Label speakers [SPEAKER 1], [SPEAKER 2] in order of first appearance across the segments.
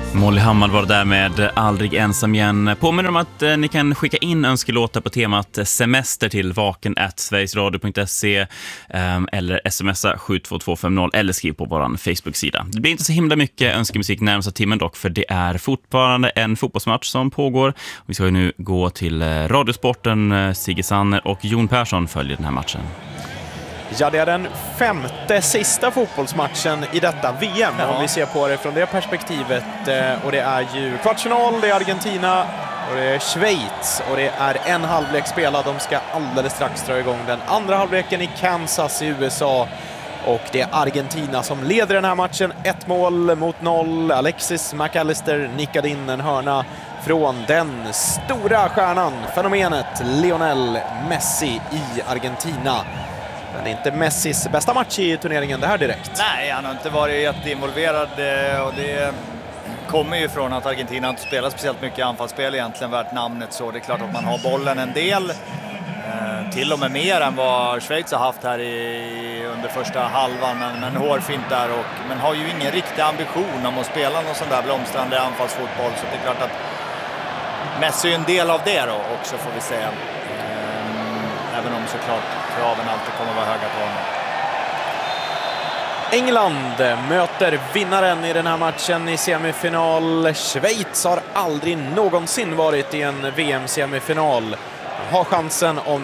[SPEAKER 1] Molly Hammar var där med Aldrig ensam igen. Påminner om att ni kan skicka in önskelåtar på temat semester till vaken@sverigesradio.se eller smsa 72250 eller skriv på vår Facebook-sida. Det blir inte så himla mycket önskemusik närmsta timmen dock, för det är fortfarande en fotbollsmatch som pågår. Vi ska ju nu gå till Radiosporten. Sigge Sanner och Jon Persson följer den här matchen.
[SPEAKER 2] Ja, det är den femte sista fotbollsmatchen i detta VM, om vi ser på det från det perspektivet. Och det är ju kvartsfinal, det är Argentina och det är Schweiz. Och det är en halvlek spelad. De ska alldeles strax dra igång den andra halvleken i Kansas i USA. Och det är Argentina som leder den här matchen. 1-0. Alexis McAllister nickade in en hörna från den stora stjärnan, fenomenet Lionel Messi i Argentina. Men det är inte Messis bästa match i turneringen det här direkt.
[SPEAKER 3] Nej, han har inte varit jätteinvolverad och det kommer ju från att Argentina inte spelar speciellt mycket anfallsspel egentligen värt namnet, så det är klart att man har bollen en del. Till och med mer än vad Schweiz har haft här under första halvan, men hårfint där, men har ju ingen riktig ambition om att spela någon sån där blomstrande anfallsfotboll, så det är klart att Messi är en del av det då också, får vi säga. Även om såklart kraven alltid kommer vara höga på honom.
[SPEAKER 2] England möter vinnaren i den här matchen i semifinal. Schweiz har aldrig någonsin varit i en VM-semifinal. Har chansen om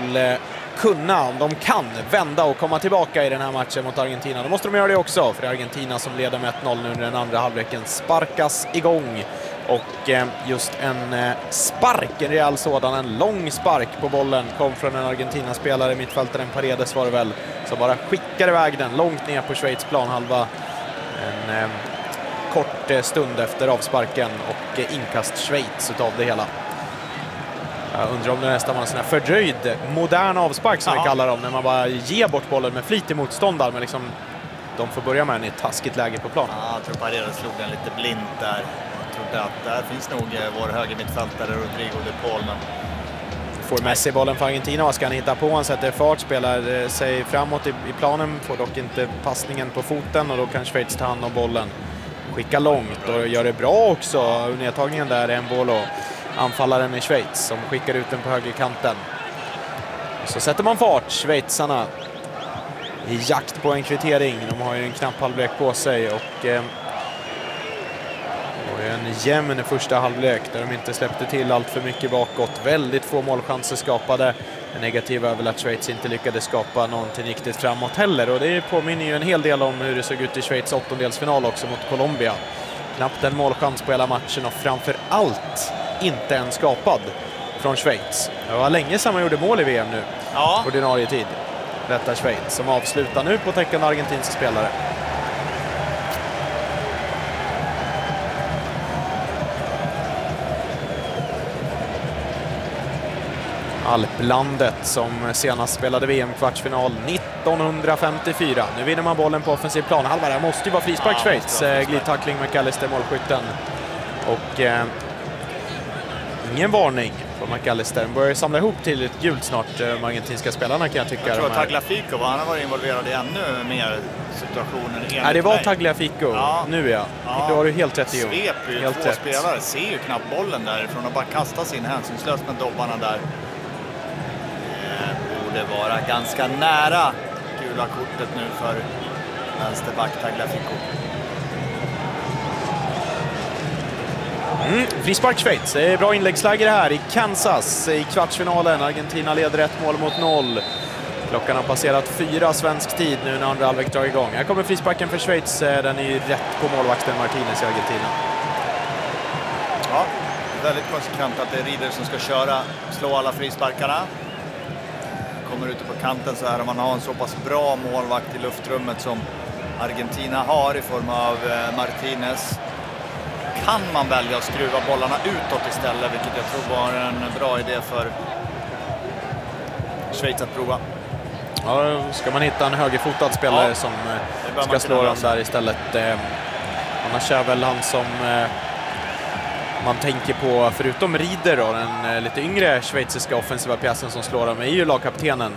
[SPEAKER 2] de kan vända och komma tillbaka i den här matchen mot Argentina. Då måste de göra det också, för det är Argentina som leder med 1-0 nu när den andra halvleken sparkas igång. Och just en spark, en rejäl sådan, en lång spark på bollen kom från en Argentina-spelare, mittfältaren Paredes var det väl, som bara skickar iväg den långt ner på Schweiz planhalva. En kort stund efter avsparken och inkast Schweiz utav det hela. Jag undrar om det nästan var en sån här fördröjd modern avspark som vi kallar dem, när man bara ger bort bollen med flit i motståndare, men liksom de får börja med den i ett taskigt läge på plan.
[SPEAKER 3] Ja, jag tror Paredes slog den lite blint där. Att där finns nog vår högermittfältare Rodrigo de Paul, men
[SPEAKER 2] får Messi bollen för Argentina. Vad ska han hitta på? Han sätter fart, spelar sig framåt i planen, får dock inte passningen på foten, och då kan Schweiz ta hand om bollen, skicka långt och gör det bra också. Nedtagningen där är en boll, och anfallaren i Schweiz som skickar ut den på högerkanten. Så sätter man fart, schweizarna, i jakt på en kvittering. De har ju en knapp halvlek på sig, och en jämn första halvlek där de inte släppte till allt för mycket bakåt. Väldigt få målchanser skapade. En negativ är väl att Schweiz inte lyckades skapa någonting riktigt framåt heller. Och det påminner ju en hel del om hur det såg ut i Schweiz åttondelsfinal också mot Colombia. Knappt en målchans på hela matchen, och framför allt inte en skapad från Schweiz. Det var länge sedan man gjorde mål i VM nu.
[SPEAKER 3] Ja.
[SPEAKER 2] Ordinarie tid. Detta Schweiz som avslutar nu på täckande argentinska spelare. Alplandet som senast spelade VM-kvartsfinal 1954. Nu vinner man bollen på offensiv plan. Halva där måste ju vara frispark Schweiz. Glidtackling med McAllister, målskytten. Och ingen varning på McAllister. Börjar samla ihop till ett gult snart, de argentinska spelarna, kan jag tycka.
[SPEAKER 3] Jag tror att Tagliafico, han har varit involverad i ännu mer situationer.
[SPEAKER 2] Nej, det var Tagliafico.
[SPEAKER 3] Ja.
[SPEAKER 2] Nu ja. Då har du helt rätt i.
[SPEAKER 3] Sveper ju två spelare, ser ju knappt bollen därifrån och bara kastar sin hänsynslöst med dobbarna där. Det vara ganska nära gula kortet nu för vänsterback Tagliafico.
[SPEAKER 2] Frispark Schweiz. Det är bra inläggsläge det här i Kansas i kvartsfinalen. Argentina leder 1-0. Klockan har passerat 4 svensk tid nu när andra halvlek drar igång. Här kommer frisparken för Schweiz. Den är ju rätt på målvakten Martinez i Argentina.
[SPEAKER 3] Ja, väldigt konsekvent att det är Rieder som ska slå alla frisparkarna. Kommer ute på kanten så här, om man har en så pass bra målvakt i luftrummet som Argentina har i form av Martinez, kan man välja att skruva bollarna utåt istället, vilket jag tror var en bra idé för Schweiz att prova.
[SPEAKER 2] Ja, ska man hitta en högerfotad spelare som ska slå dem där istället. Annars är väl han som man tänker på, förutom Rieder då, den lite yngre schweiziska offensiva pjäsen som slår dem, är ju lagkaptenen,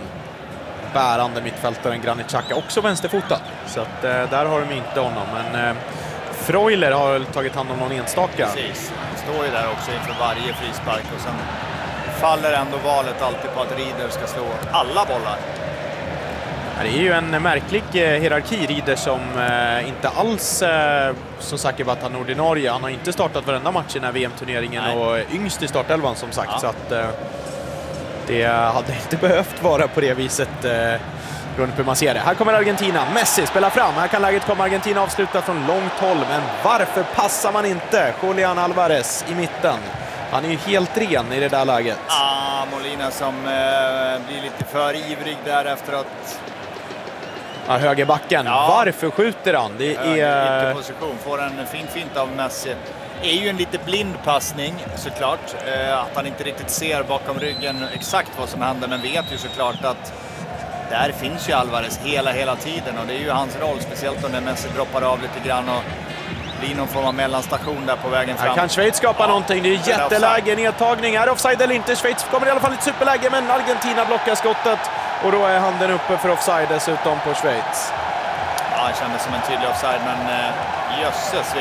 [SPEAKER 2] bärande mittfältaren Granit Xhaka, också vänsterfotad. Så att där har de inte honom, men Freuler har tagit hand om någon enstaka.
[SPEAKER 3] Precis, han står ju där också inför varje frispark och sen faller ändå valet alltid på att Rieder ska slå alla bollar.
[SPEAKER 2] Det är ju en märklig hierarki. Rieder som inte alls som sagt att han är ordinarie. Han har inte startat varenda match i den här VM-turneringen och yngst i startelvan som sagt. Så att det hade inte behövt vara på det viset beroende på hur man ser det. Här kommer Argentina. Messi spelar fram. Här kan läget komma. Argentina avsluta från långt håll. Men varför passar man inte Julián Álvarez i mitten? Han är ju helt ren i det där läget.
[SPEAKER 3] Molina som blir lite för ivrig där efter att...
[SPEAKER 2] högerbacken. Varför skjuter han? Det är...
[SPEAKER 3] position. Får en fin fint av Messi. Det är ju en lite blind passning såklart. Att han inte riktigt ser bakom ryggen exakt vad som händer. Men vet ju såklart att där finns ju Álvarez hela tiden. Och det är ju hans roll. Speciellt när Messi droppar av lite grann och blir någon form av mellanstation där på vägen fram.
[SPEAKER 2] Här kan Schweiz skapa någonting. Det är jätteläge, nedtagning. Är offside eller inte? Schweiz kommer i alla fall ett superläge, men Argentina blockar skottet. Och då är handen uppe för offside dessutom på Schweiz.
[SPEAKER 3] Ja, det kändes som en tydlig offside, men jösses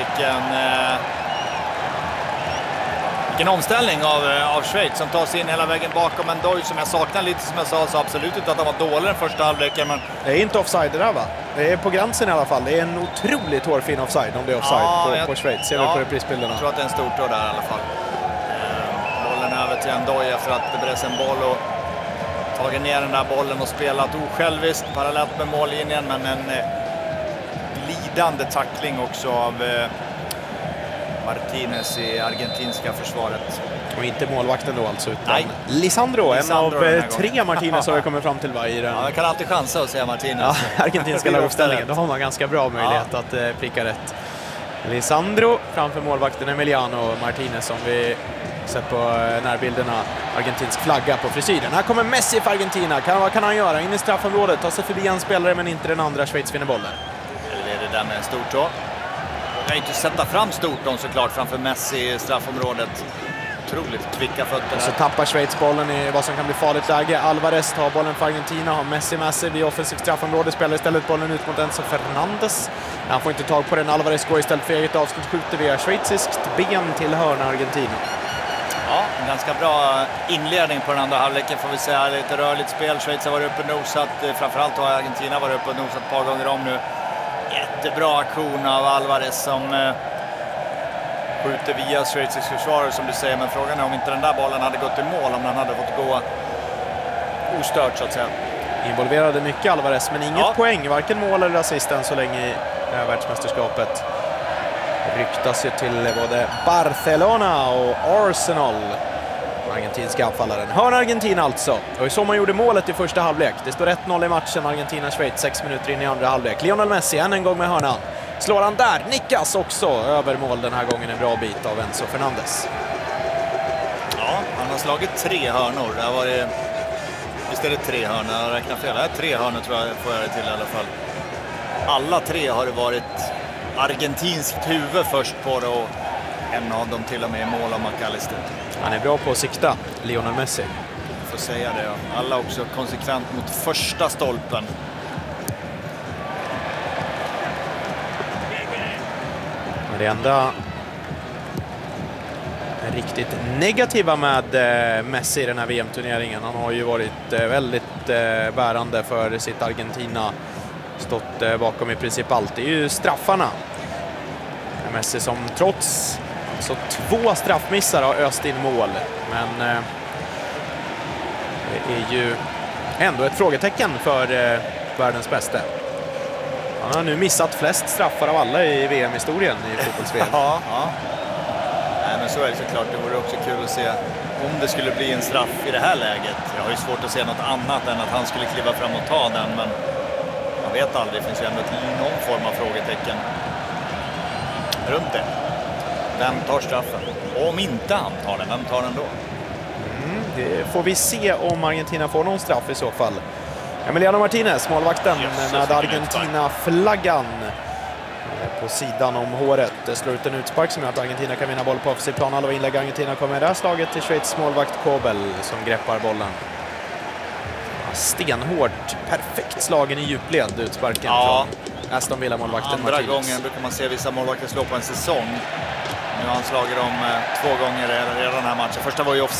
[SPEAKER 3] vilken omställning av Schweiz som tar sig in hela vägen bakom en Doj som jag saknar lite, som jag sa, så absolut inte att han var dålig den första halvleken. Men...
[SPEAKER 2] Det är inte offside det där, va? Det är på gränsen i alla fall. Det är en otroligt hårfin offside om det är offside på Schweiz. Ser vi på reprisbilderna.
[SPEAKER 3] Jag tror att det är en stortå där i alla fall. Bollen över till en Doj efter att det bräs en boll och tagit ner den där bollen och spelat osjälviskt parallellt med mållinjen, men en lidande tackling också av Martinez i argentinska försvaret.
[SPEAKER 2] Och inte målvakten då alltså, utan Lisandro, en av tre Martinez har vi kommit fram till i den.
[SPEAKER 3] Ja, man kan alltid chansa att säga Martinez.
[SPEAKER 2] Ja, argentinska laguppställningen, då har man ganska bra möjlighet att pricka rätt. Lisandro framför målvakten Emiliano Martinez som vi sett på närbilderna. Argentinsk flagga på frisyren. Här kommer Messi för Argentina. Vad kan han göra? In i straffområdet, ta sig förbi en spelare men inte den andra. Schweiz vinner bollen.
[SPEAKER 3] Eller är det där med en stortå? Jag kan inte sätta fram stortån såklart framför Messi i straffområdet. Otroligt kvicka fötter.
[SPEAKER 2] Så tappar Schweiz bollen i vad som kan bli farligt läge. Alvarez tar bollen för Argentina, har Messi med sig vid offensivt straffområde, spelar istället bollen ut mot Enzo Fernandes. Han får inte tag på den. Alvarez går istället för eget avslut, skjuter via schweiziskt ben till hörna Argentina.
[SPEAKER 3] Ja, en ganska bra inledning på den andra halvleken får vi säga. Lite rörligt spel. Schweiz har varit uppe och nosat. Framförallt har Argentina varit uppe och nosat ett par gånger om nu. Jättebra aktion av Alvarez som skjuter via schweizisk försvarare som du säger. Men frågan är om inte den där bollen hade gått i mål, om den hade fått gå ostört så att säga.
[SPEAKER 2] Involverade mycket Alvarez, men inget poäng. Varken mål eller assist än så länge i det här världsmästerskapet. Ryktas ju till både Barcelona och Arsenal. Argentinska anfallaren. Hör Argentina alltså. Och så man gjorde målet i första halvlek. Det står 1-0 i matchen. Argentina-Schweiz 6 minuter in i andra halvlek. Lionel Messi än en gång med hörnan. Slår han där. Nickas också över mål den här gången. En bra bit av Enzo Fernandes.
[SPEAKER 3] Ja, han har slagit 3 hörnor. Det har varit... Visst är det 3 hörnor. Jag räknar fel. Det är 3 hörnor tror jag får jag det till i alla fall. Alla 3 har det varit argentinskt huvud först på det och en av dem till och med i mål av McAllister.
[SPEAKER 2] Han är bra på att sikta, Lionel Messi.
[SPEAKER 3] Jag får säga det, ja. Alla också konsekvent mot första stolpen.
[SPEAKER 2] Det enda riktigt negativa med Messi i den här VM-turneringen. Han har ju varit väldigt bärande för sitt Argentina. Stått bakom i princip allt. Det är ju straffarna. Messi som trots så 2 straffmissar har öst in mål. Men det är ju ändå ett frågetecken för världens bästa. Han har nu missat flest straffar av alla i VM-historien i fotbolls-VM.
[SPEAKER 3] Ja. Nej, men så är det såklart. Det vore också kul att se om det skulle bli en straff i det här läget. Jag har ju svårt att se något annat än att han skulle kliva fram och ta den, men man vet aldrig. Det finns ju ändå någon form av frågetecken runt det. Vem tar straffen? Och om inte han tar den, vem tar den då?
[SPEAKER 2] Det får vi se om Argentina får någon straff i så fall. Emiliano Martinez, målvakten med Argentina-flaggan på sidan om håret. Det slår ut en utspark som gör att Argentina kan vinna boll på offensiv plan. Alla inlägg Argentina kommer med det här slaget till Schweiz målvakt Kobel som greppar bollen. Stenhårt, perfekt slagen i djupled utsparken.
[SPEAKER 3] Ja,
[SPEAKER 2] Aston Villa-målvakten
[SPEAKER 3] Andra
[SPEAKER 2] Martinez.
[SPEAKER 3] gången brukar man se vissa målvakter slå på en säsong. Nu har han slagit dem 2 gånger redan den här matchen. Första var ju offside.